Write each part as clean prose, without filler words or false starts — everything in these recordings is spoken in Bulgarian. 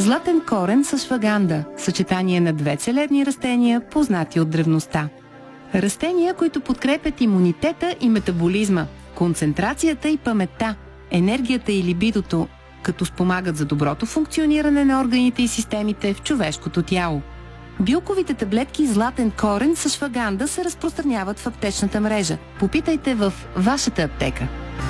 Златен корен с шваганда – съчетание на две целебни растения, познати от древността. Растения, които подкрепят имунитета и метаболизма, концентрацията и паметта, енергията и либидото, като спомагат за доброто функциониране на органите и системите в човешкото тяло. Билковите таблетки златен корен с шваганда се разпространяват в аптечната мрежа. Попитайте в вашата аптека.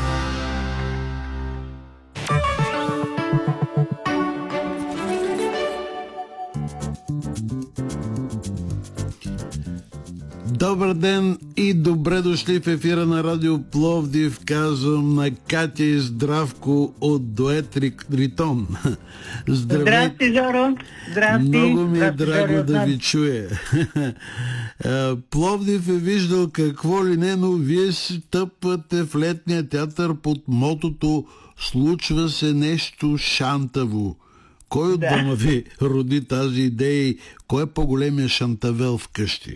Добър ден и добре дошли в ефира на Радио Пловдив. Казвам на Катя и Здравко от дует Ритон. Здрасти, Жоро. Здрасти. Много ми е драго Жоро, да ви чуя. Пловдив е виждал какво ли не, но вие си тъпвате в летния театър под мотото "Случва се нещо шантаво". Кой от дома ви роди тази идея и кой е по-големия шантавел вкъщи?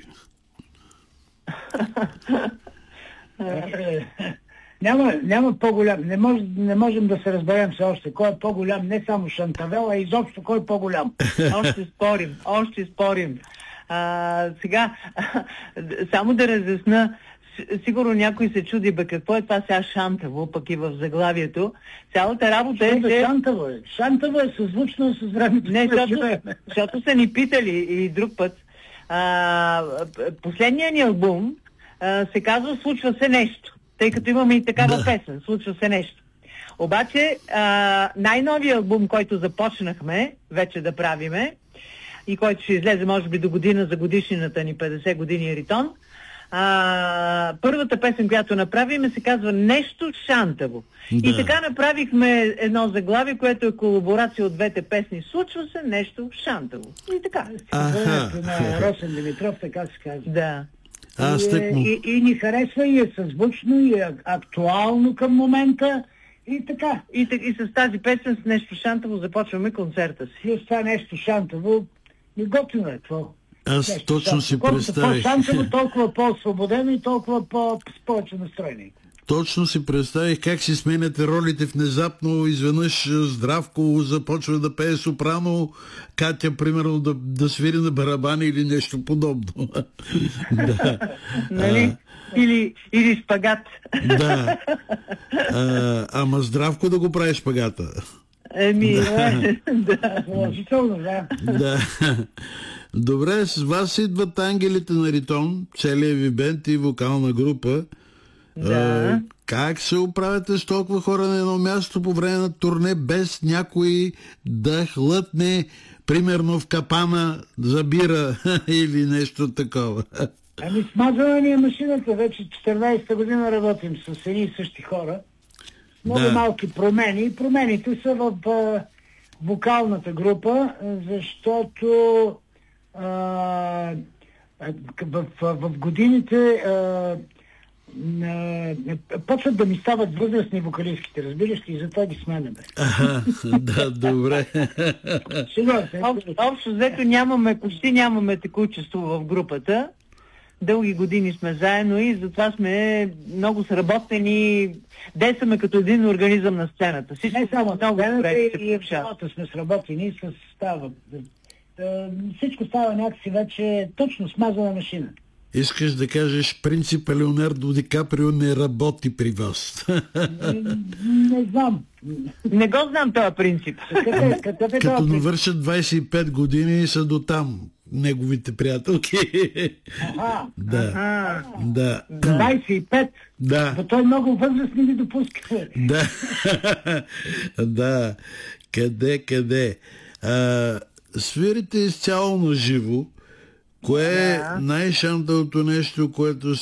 Няма по-голям. Не можем да се разберем все още. Кой е по-голям? Не само шантавел, а изобщо кой е по-голям. Още спорим. Сега, само да разясна, сигурно някой се чуди, какво е това сега шантаво, пък и в заглавието. Цялата работа е... Шантаво е. Шантаво е съзвучно с времето. Не, защото са ни питали и друг път. Последният ни албум се казва "Случва се нещо", тъй като имаме и такава песен "Случва се нещо". Обаче най-новият албум, който започнахме вече да правиме и който ще излезе може би до година за годишнината ни 50 години Ритон, първата песен, която направиме, се казва "Нещо шантаво". Да. И така направихме едно заглавие, което е колаборация от двете песни "Случва се нещо шантаво". И така. На Росен Димитров, така се казва. Да. И ни харесва, и е съзвучно, и е актуално към момента. И така. И с тази песен с "Нещо шантаво" започваме концерта си. И с това "Нещо шантаво" и готино е това. Аз точно си представих. По-шантаво, толкова по-освободено и толкова повече настроение. Точно си представих как си сменяте ролите внезапно. Изведнъж Здравко започва да пее сопрано, Катя примерно да свири на барабани или нещо подобно. Да. Нали? Или шпагат. Да. Ама Здравко да го прави шпагата. Да. Добре, с вас идват ангелите на Ритон, целият ви бенд и вокална група. Да. Как се оправяте с толкова хора на едно място по време на турне, без някой да хлътне, примерно в капана за бира или нещо такова? Смазана ни е машината. Вече 14-та година работим с едни и същи хора. Много малки промени. Промените са в вокалната група, защото в годините почват да ми стават възрастни вокалистките, разбираш ли, и затова ги сменяме. Да, добре. Общо взето почти нямаме текучество в групата. Дълги години сме заедно и затова сме много сработени, действаме като един организъм на сцената. Не само много и в живота сме сработени, всичко става някакси вече точно смазана машина. Искаш да кажеш, принципа Леонардо Ди Каприо не работи при вас? Не знам. Не го знам този принцип. Като навършат 25 години и са до там неговите приятелки. Да. 25? Да. Той много възрастни ли допуска? Да. Къде? Свирите изцяло на живо. Кое е най-шанталото нещо, което